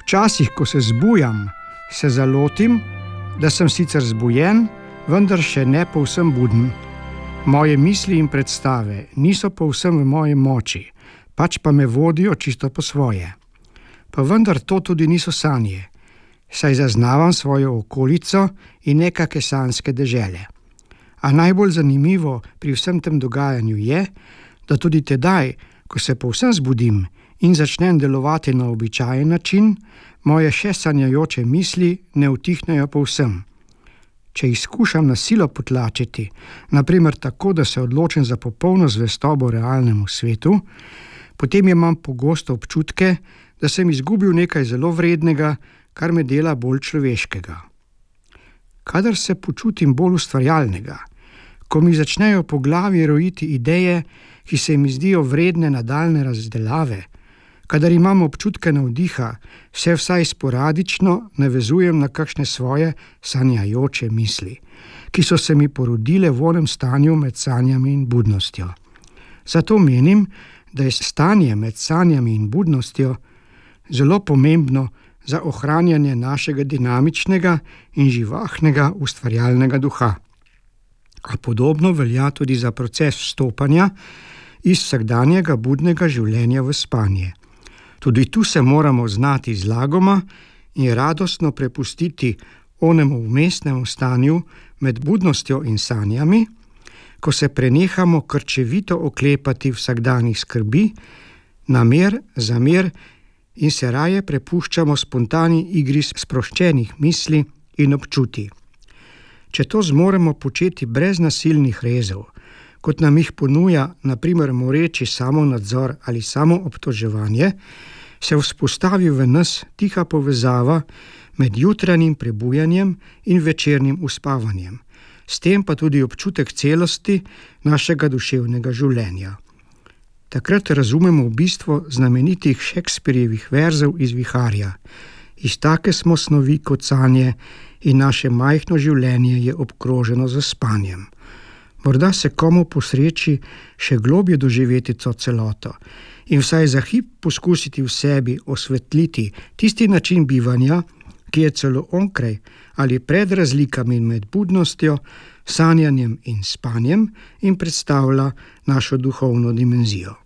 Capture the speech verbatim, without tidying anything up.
Včasih, ko se zbujam, se zalotim, da sem sicer zbujen, vendar še ne povsem buden. Moje misli in predstave niso povsem v moji moči, pač pa me vodijo čisto po svoje. Pa vendar to tudi niso sanje, saj zaznavam svojo okolico in nekake sanjske dežele. A najbolj zanimivo pri vsem tem dogajanju je, da tudi tedaj, ko se povsem zbudim in začnem delovati na običajen način, moje še sanjajoče misli ne utihnejo povsem. Če jih skušam na silo potlačiti, naprimer tako, da se odločim za popolno zvestobo realnemu svetu, potem imam pogosto občutke, da sem izgubil nekaj zelo vrednega, kar me dela bolj človeškega. Kadar se počutim bolj ustvarjalnega, ko mi začnejo po glavi rojiti ideje, ki se mi zdijo vredne nadaljne razdelave, kadar imam občutke navdiha, se vsaj sporadično navezujem na kakšne svoje sanjajoče misli, ki so se mi porodile v onem stanju med sanjami in budnostjo. Zato menim, da je stanje med sanjami in budnostjo zelo pomembno za ohranjanje našega dinamičnega in živahnega ustvarjalnega duha. A podobno velja tudi za proces vstopanja iz vsakdanjega budnega življenja v spanje. Tudi tu se moramo znati zlagoma in radostno prepustiti onemu vmesnemu stanju med budnostjo in sanjami, ko se prenehamo krčevito oklepati vsakdanjih skrbi, namer, zamer in se raje prepuščamo spontani igri sproščenih misli in občutij. Če to zmoremo početi brez nasilnih rezov, kot nam jih ponuja na primer moreči samonadzor ali samoobtoževanje, se vzpostavi v nas tiha povezava med jutranjim prebujanjem in večernim uspavanjem, s tem pa tudi občutek celosti našega duševnega življenja. Takrat razumemo bistvo znamenitih Shakespearjevih verzov iz Viharja. Iz take smo snovi kot sanje in naše majhno življenje je obkroženo z spanjem. Morda se komu posreči še globje doživeti to celoto in vsaj za hip poskusiti v sebi osvetliti tisti način bivanja, ki je celo onkraj ali pred razlikami med budnostjo, sanjanjem in spanjem in predstavlja našo duhovno dimenzijo.